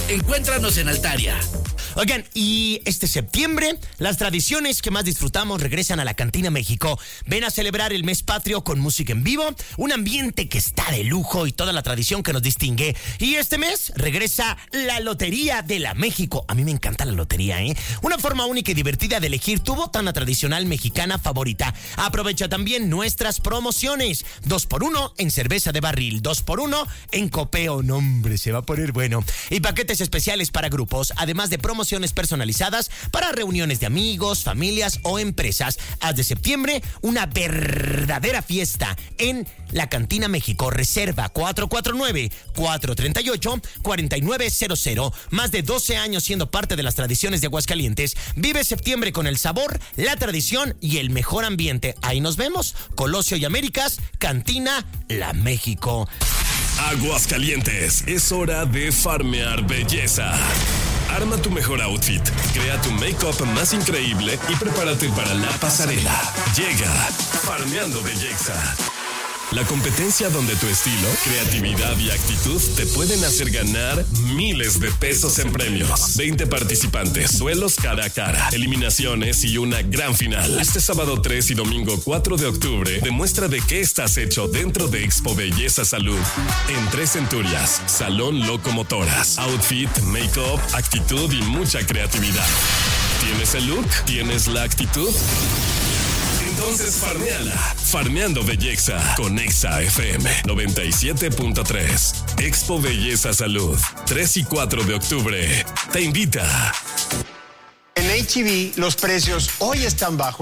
Encuéntranos en Altaria. Oigan, y este septiembre, las tradiciones que más disfrutamos regresan a la Cantina México. Ven a celebrar el mes patrio con música en vivo, un ambiente que está de lujo y toda la tradición que nos distingue. Y este mes regresa la Lotería de la México. A mí me encanta la lotería, ¿eh? Una forma única y divertida de elegir tu botana tradicional mexicana favorita. Aprovecha también nuestras promociones. 2x1 en cerveza de barril, 2x1 en copeo. No, hombre, se va a poner bueno. Y paquetes especiales para grupos, además de promociones personalizadas para reuniones de amigos, familias o empresas. Haz de septiembre una verdadera fiesta en la Cantina México. Reserva 449-438-4900. Más de 12 años siendo parte de las tradiciones de Aguascalientes. Vive septiembre con el sabor, la tradición y el mejor ambiente. Ahí nos vemos. Colosio y Américas, Cantina La México. Aguascalientes, es hora de farmear belleza. Arma tu mejor outfit, crea tu make-up más increíble y prepárate para la pasarela. Llega Farmeando Belleza. La competencia donde tu estilo, creatividad y actitud te pueden hacer ganar miles de pesos en premios. 20 participantes, duelos cara a cara, eliminaciones y una gran final. Este sábado 3 y domingo 4 de octubre, demuestra de qué estás hecho dentro de Expo Belleza Salud. En 3 centurias, Salón Locomotoras, outfit, make-up, actitud y mucha creatividad. ¿Tienes el look? ¿Tienes la actitud? Entonces farmeala. Farmeando Belleza con Exa FM 97.3. Expo Belleza Salud 3 y 4 de octubre. Te invita. En H-E-B los precios hoy están bajos.